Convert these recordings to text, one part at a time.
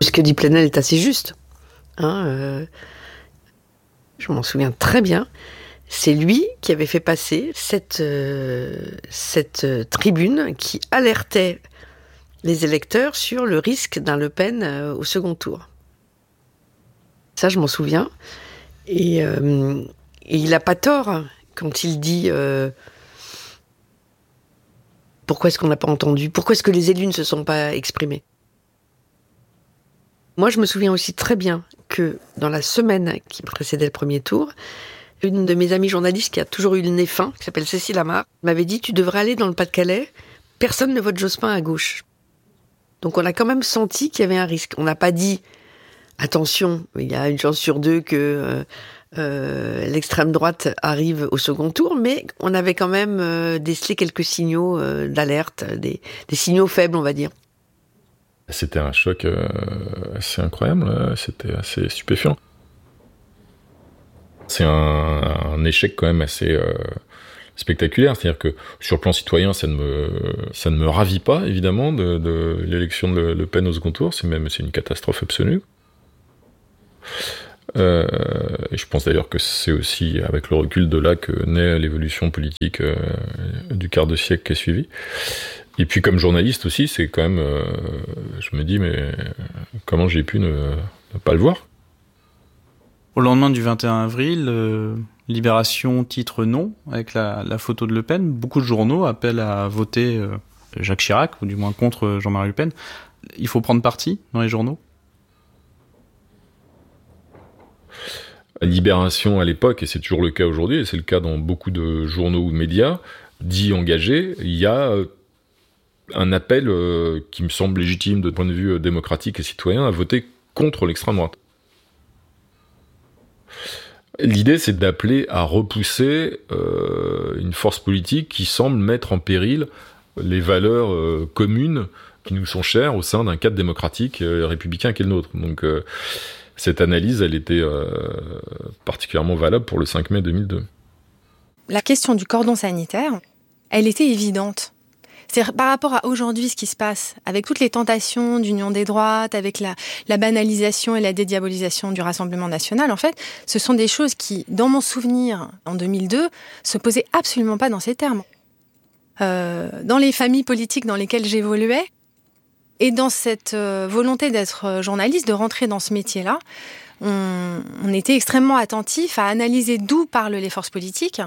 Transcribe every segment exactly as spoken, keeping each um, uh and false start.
ce que dit Plenel est assez juste. Hein, euh, je m'en souviens très bien. C'est lui qui avait fait passer cette, euh, cette euh, tribune qui alertait les électeurs sur le risque d'un Le Pen euh, au second tour. Ça, je m'en souviens. Et, euh, et il n'a pas tort quand il dit euh, pourquoi est-ce qu'on n'a pas entendu, pourquoi est-ce que les élus ne se sont pas exprimés. Moi, je me souviens aussi très bien que dans la semaine qui précédait le premier tour, une de mes amies journalistes qui a toujours eu le nez fin, qui s'appelle Cécile Amar, m'avait dit « Tu devrais aller dans le Pas-de-Calais, personne ne vote Jospin à gauche ». Donc on a quand même senti qu'il y avait un risque. On n'a pas dit « Attention, il y a une chance sur deux que euh, euh, l'extrême droite arrive au second tour », mais on avait quand même euh, décelé quelques signaux euh, d'alerte, des, des signaux faibles, on va dire. C'était un choc euh, assez incroyable, c'était assez stupéfiant. C'est un, un échec quand même assez euh, spectaculaire, c'est-à-dire que sur le plan citoyen, ça ne me, ça ne me ravit pas, évidemment, de, de l'élection de Le Pen au second tour, c'est même c'est une catastrophe absolue. Euh, et je pense d'ailleurs que c'est aussi avec le recul de là que naît l'évolution politique euh, du quart de siècle qui a suivi. Et puis comme journaliste aussi, c'est quand même, euh, je me dis, mais comment j'ai pu ne, ne pas le voir ? Au lendemain du vingt et un avril, euh, Libération titre non, avec la, la photo de Le Pen. Beaucoup de journaux appellent à voter euh, Jacques Chirac, ou du moins contre Jean-Marie Le Pen. Il faut prendre parti dans les journaux ? Libération à l'époque, et c'est toujours le cas aujourd'hui, et c'est le cas dans beaucoup de journaux ou de médias, dits engagés, il y a un appel euh, qui me semble légitime de point de vue démocratique et citoyen à voter contre l'extrême droite. L'idée, c'est d'appeler à repousser euh, une force politique qui semble mettre en péril les valeurs euh, communes qui nous sont chères au sein d'un cadre démocratique euh, républicain qui est le nôtre. Donc euh, cette analyse, elle était euh, particulièrement valable pour le cinq mai deux mille deux. La question du cordon sanitaire, elle était évidente. C'est par rapport à aujourd'hui ce qui se passe, avec toutes les tentations d'union des droites, avec la, la banalisation et la dédiabolisation du Rassemblement national, en fait, ce sont des choses qui, dans mon souvenir, en deux mille deux, se posaient absolument pas dans ces termes. Euh, dans les familles politiques dans lesquelles j'évoluais, et dans cette euh, volonté d'être journaliste, de rentrer dans ce métier-là, on, on était extrêmement attentif à analyser d'où parlent les forces politiques.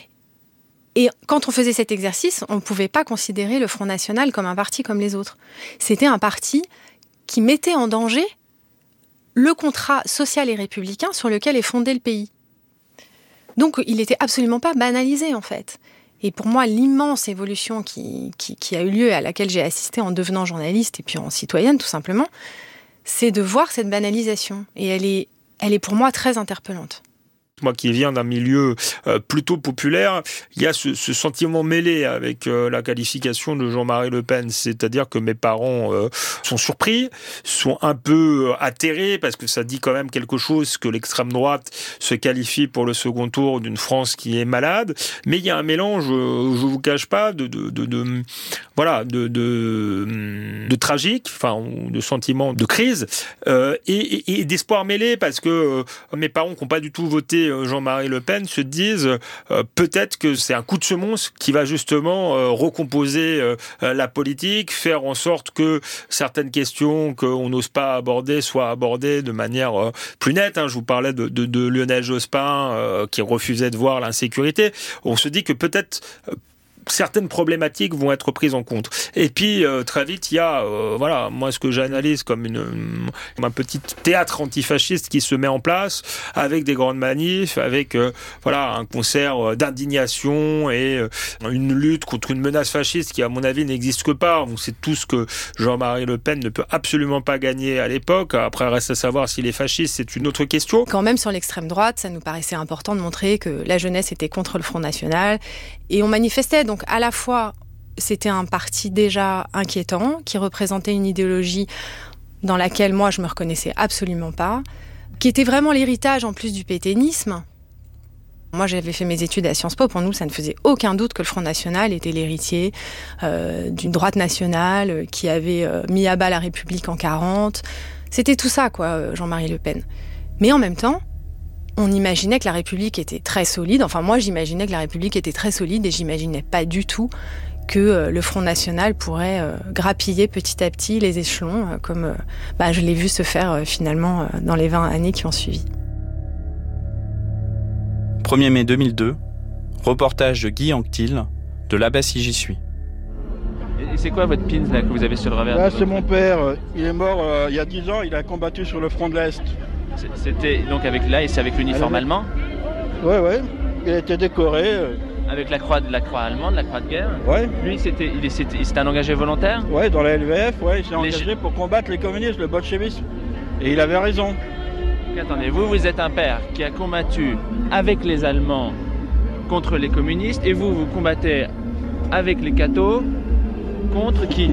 Et quand on faisait cet exercice, on ne pouvait pas considérer le Front National comme un parti comme les autres. C'était un parti qui mettait en danger le contrat social et républicain sur lequel est fondé le pays. Donc il n'était absolument pas banalisé, en fait. Et pour moi, l'immense évolution qui, qui, qui a eu lieu, à laquelle j'ai assisté en devenant journaliste et puis en citoyenne, tout simplement, c'est de voir cette banalisation. Et elle est, elle est pour moi très interpellante. Moi qui viens d'un milieu euh, plutôt populaire, il y a ce, ce sentiment mêlé avec euh, la qualification de Jean-Marie Le Pen. C'est-à-dire que mes parents euh, sont surpris, sont un peu euh, atterrés, parce que ça dit quand même quelque chose que l'extrême droite se qualifie pour le second tour d'une France qui est malade. Mais il y a un mélange, euh, je vous cache pas, de, de, de, de voilà, de, de, de tragique, enfin, de sentiment de crise, euh, et, et, et d'espoir mêlé, parce que euh, mes parents qui n'ont pas du tout voté Jean-Marie Le Pen se disent euh, peut-être que c'est un coup de semonce qui va justement euh, recomposer euh, la politique, faire en sorte que certaines questions qu'on n'ose pas aborder soient abordées de manière euh, plus nette. Hein. Je vous parlais de, de, de Lionel Jospin euh, qui refusait de voir l'insécurité. On se dit que peut-être euh, certaines problématiques vont être prises en compte. Et puis euh, très vite, il y a, euh, voilà, moi ce que j'analyse comme une, comme un petit théâtre antifasciste qui se met en place avec des grandes manifs, avec euh, voilà un concert d'indignation et euh, une lutte contre une menace fasciste qui, à mon avis, n'existe que pas. On sait tous que Jean-Marie Le Pen ne peut absolument pas gagner à l'époque. Après, reste à savoir s'il est fasciste, c'est une autre question. Quand même, sur l'extrême droite, ça nous paraissait important de montrer que la jeunesse était contre le Front National et on manifestait. Donc à la fois, c'était un parti déjà inquiétant, qui représentait une idéologie dans laquelle moi je me reconnaissais absolument pas, qui était vraiment l'héritage en plus du pétainisme. Moi, j'avais fait mes études à Sciences Po. Pour nous, ça ne faisait aucun doute que le Front National était l'héritier euh, d'une droite nationale euh, qui avait euh, mis à bas la République en quarante. C'était tout ça, quoi, Jean-Marie Le Pen. Mais en même temps, on imaginait que la République était très solide. Enfin, moi, j'imaginais que la République était très solide et j'imaginais pas du tout que euh, le Front National pourrait euh, grappiller petit à petit les échelons, euh, comme euh, bah, je l'ai vu se faire euh, finalement euh, dans les vingt années qui ont suivi. premier mai deux mille deux, reportage de Guy Anctil, de là-bas si j'y suis. Et c'est quoi votre pin là, que vous avez sur le revers? Là, c'est mon père. Il est mort euh, il y a dix ans. Il a combattu sur le front de l'Est. C'était donc avec là et c'est avec l'uniforme Allez. allemand? Ouais, ouais. Il a été décoré. Euh... Avec la croix, de la croix allemande, la croix de guerre? Ouais. Lui, c'était, il c'était, c'était un engagé volontaire? Ouais, dans la L V F, ouais, il s'est Les engagé ch... pour combattre les communistes, le bolchevisme. Et il avait raison. Donc, attendez, vous, vous êtes un père qui a combattu avec les Allemands contre les communistes et vous, vous combattez avec les cathos contre qui?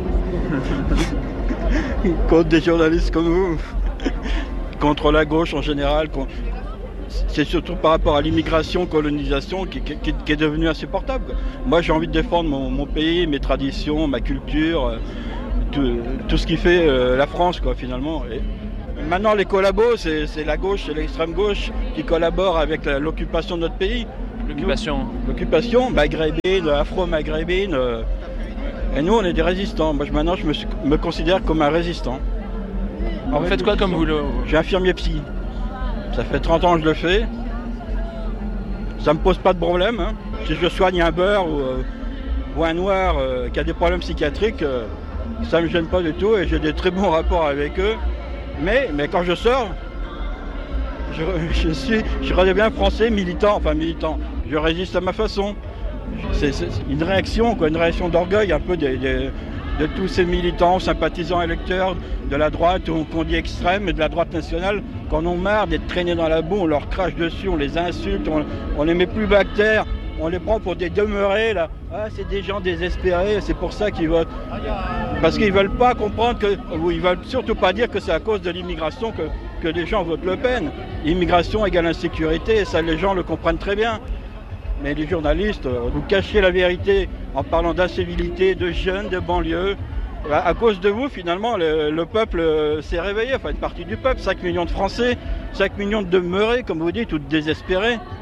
Contre des journalistes comme vous. Contre la gauche en général. C'est surtout par rapport à l'immigration, colonisation qui, qui, qui est devenue insupportable. Moi, j'ai envie de défendre mon, mon pays, mes traditions, ma culture, tout, tout ce qui fait euh, la France, quoi, finalement. Et maintenant, les collabos, c'est, c'est la gauche, c'est l'extrême gauche qui collabore avec la, l'occupation de notre pays. L'occupation L'occupation maghrébine, afro-maghrébine. Euh, et nous, on est des résistants. Moi, maintenant, je me, suis, me considère comme un résistant. En vous faites quoi comme boulot? Je suis infirmier psy. Ça fait trente ans que je le fais. Ça me pose pas de problème. Hein. Si je soigne un beurre ou, euh, ou un noir euh, qui a des problèmes psychiatriques, euh, ça me gêne pas du tout et j'ai des très bons rapports avec eux. Mais, mais quand je sors, je, je suis, je redeviens français, militant, enfin militant. Je résiste à ma façon. C'est, c'est une réaction, quoi, une réaction d'orgueil un peu des, des, de tous ces militants, sympathisants, électeurs de la droite, qu'on dit extrême, et de la droite nationale, qu'on en a marre d'être traînés dans la boue, on leur crache dessus, on les insulte, on, on les met plus bactères, on les prend pour des demeurés, là. Ah, c'est des gens désespérés, c'est pour ça qu'ils votent. Parce qu'ils veulent pas comprendre que, ou ils veulent surtout pas dire que c'est à cause de l'immigration que, que les gens votent Le Pen. L'immigration égale insécurité, et ça les gens le comprennent très bien. Mais les journalistes, vous cachez la vérité en parlant d'incivilité, de jeunes, de banlieues. À cause de vous, finalement, le, le peuple s'est réveillé, enfin une partie du peuple, cinq millions de Français, cinq millions de demeurés, comme vous dites, ou de désespérés.